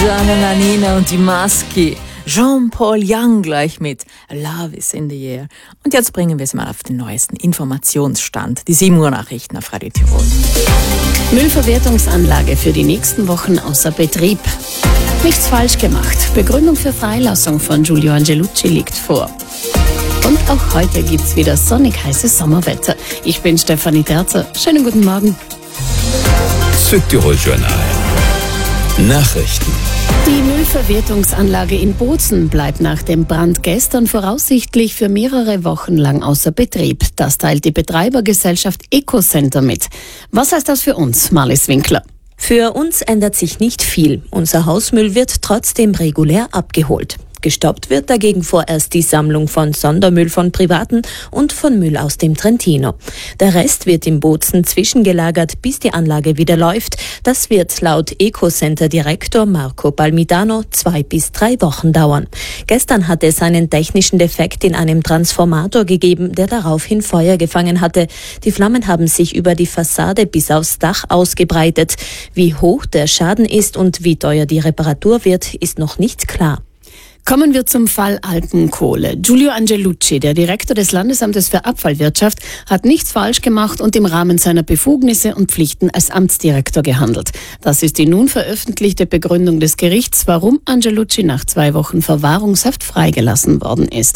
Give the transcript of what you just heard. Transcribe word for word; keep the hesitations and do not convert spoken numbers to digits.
Susanna Nannina und die Maschi. Jean-Paul Young gleich mit Love is in the air. Und jetzt bringen wir es mal auf den neuesten Informationsstand. Die sieben Uhr Nachrichten auf Radio Tirol. Müllverwertungsanlage für die nächsten Wochen außer Betrieb. Nichts falsch gemacht. Begründung für Freilassung von Giulio Angelucci liegt vor. Und auch heute gibt's wieder sonnig heißes Sommerwetter. Ich bin Stefanie Terzer. Schönen guten Morgen. Südtirol Journal. Nachrichten. Die Müllverwertungsanlage in Bozen bleibt nach dem Brand gestern voraussichtlich für mehrere Wochen lang außer Betrieb. Das teilt die Betreibergesellschaft Ecocenter mit. Was heißt das für uns, Marlies Winkler? Für uns ändert sich nicht viel. Unser Hausmüll wird trotzdem regulär abgeholt. Gestoppt wird dagegen vorerst die Sammlung von Sondermüll von Privaten und von Müll aus dem Trentino. Der Rest wird im Bozen zwischengelagert, bis die Anlage wieder läuft. Das wird laut Ecocenter-Direktor Marco Palmitano zwei bis drei Wochen dauern. Gestern hatte es einen technischen Defekt in einem Transformator gegeben, der daraufhin Feuer gefangen hatte. Die Flammen haben sich über die Fassade bis aufs Dach ausgebreitet. Wie hoch der Schaden ist und wie teuer die Reparatur wird, ist noch nicht klar. Kommen wir zum Fall Alpenkohle. Giulio Angelucci, der Direktor des Landesamtes für Abfallwirtschaft, hat nichts falsch gemacht und im Rahmen seiner Befugnisse und Pflichten als Amtsdirektor gehandelt. Das ist die nun veröffentlichte Begründung des Gerichts, warum Angelucci nach zwei Wochen Verwahrungshaft freigelassen worden ist.